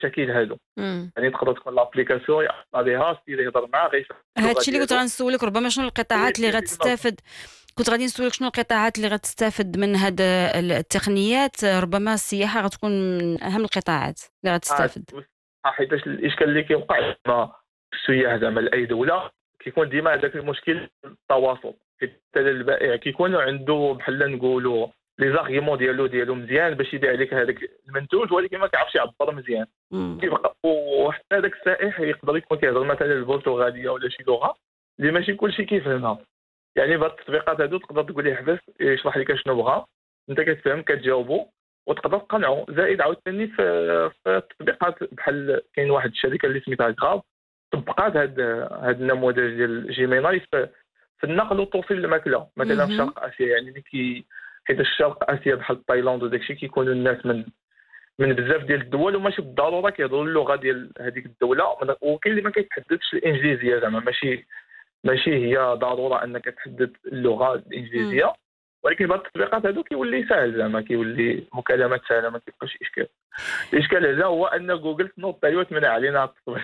الشكل هادو. إمم. يعني تقدر تكون لابليكاسيون عليها ستيل يهضر معاه غيفهم هذا اللغة الشيء اللي كنت ديالو غنسولك ربما شنو القطاعات اللي ويفيدنا. غتستافد. كنت غادي نسولك شنو القطاعات اللي غتستافد من هاد التقنيات. ربما السياحة غتكون من أهم القطاعات اللي غتستافد. حيتاش الاشكال اللي كيوقع مع السياح زعما لاي دوله كيكون ديما هذاك المشكل التواصل، حيت حتى البائع كيكون عنده بحال نقولوا لي زارغيمون ديالو مزيان باش يبيع لك هذاك المنتوج، ولكن ما كيعرفش يعبر مزيان. إمم. كيبقى وحتى هذاك السائح يقدر يكون كيهضر مثلا البرتغاليه ولا شي لغه اللي ماشي كلشي كيفهمها. يعني بهاد التطبيقات هادو تقدر تقول ليه حبس يشرح لك شنو بغا، انت كتفهم كتجاوبو وتقدر تقنعو. زائد عاوتاني في التطبيقات بحال كاين واحد الشركه اللي سميتها غراب طبقات هاد النموذج ديال جيميناي في النقل والتوصيل الماكله مثلا في اهم. شرق اسيا. يعني حيت الشرق اسيا بحال تايلاند وداكشي كيكونوا الناس من بزاف ديال الدول وماشي بالضروره كيهضروا اللغه ديال هذيك الدوله، وكاين اللي ما كيتحدثش الانجليزيه زعما ماشي هي ضروره انك تحدث اللغه إمم. الانجليزيه. ولكن بعض التطبيقات هذو كيولي ساهل زعما كيولي مكالمات سهله ما كيبقاش اشكال. الاشكال هذا هو ان جوجل تنوض ايوا تمنع علينا هذا التطبيق.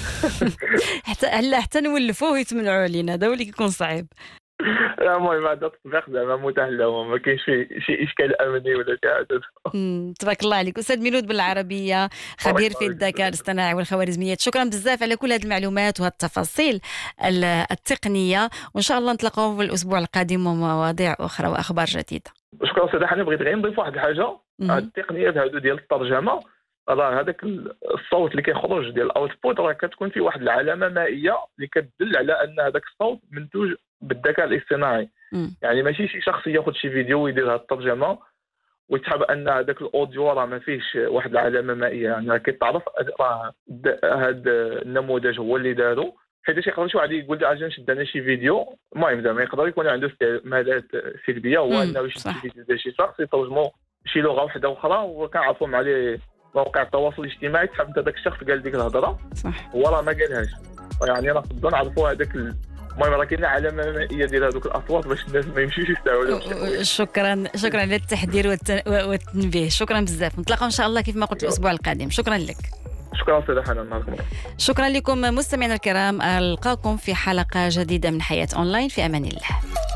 حتى نولفوه ويتمنعوا علينا، هذا هو اللي كيكون صعيب. لا المهم هذا التطبيق زعما متاح لهم ما كاينش فيه شي اشكال امني ولا شي حاجه. تبارك الله عليك أستاذ ميلود بالعربية، بارك خبير في الله الذكاء فيك. الاصطناعي والخوارزميات. شكرا بزاف على كل هذه المعلومات وهذه التفاصيل التقنية، وإن شاء الله نتلاقاو في الأسبوع القادم ومواضيع أخرى وأخبار جديدة. شكرا سيدي. انا بغيت غير نضيف واحد الحاجه. هاد اهم. التقنيات هادو ديال الترجمه راه هذاك الصوت اللي كيخرج ديال الاوتبوت راه كتكون فيه واحد العلامه مائيه اللي كتدل على ان هذاك الصوت منتوج بالذكاء الاصطناعي. إمم. يعني ماشي شي شخص ياخذ شي فيديو ويدير هذه الترجمه ويتحب ان هذاك الاوديو راه ما فيهش واحد العلامه مائيه. يعني راه كيتعرف راه هذا النموذج هو اللي دارو، حيت يقدر شي واحد يقول اجي نشد انا شي فيديو. المهم زعما يقدر يكون عنده استعمالات سلبيه، هو انه يشد شي صح. فيديو ديال شي شخص يترجمو بشي لغه واحده اخرى وكنعرفوا مع لي مواقع التواصل الاجتماعي تحب هذاك الشخص قال ديك الهضره صح. هو راه ما قالهاش. يعني راه خصنا نعرفوا هذاك المهم راه كاينه علامه مائيه ديال هذوك الاصوات باش الناس ما يمشيوش يستعملوهم في شي حوايج. شكرا على التحذير والتنبيه. شكرا بزاف. نتلاقاو إن شاء الله كيف ما قلت الأسبوع القادم. شكرا لك. شكرا سيدي حنان. نهاركم بخير. شكرا لكم مستمعينا الكرام. ألقاكم في حلقة جديدة من حياة أونلاين. في أمان الله.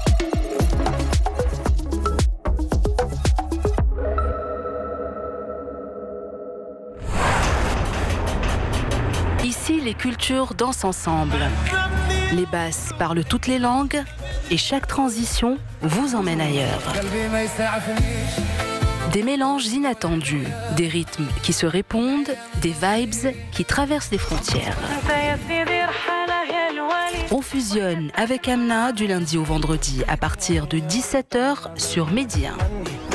Ici, les cultures dansent ensemble. Les basses parlent toutes les langues et chaque transition vous emmène ailleurs. Des mélanges inattendus, des rythmes qui se répondent, des vibes qui traversent les frontières. On fusionne avec Amna du lundi au vendredi à partir de 17h sur Média.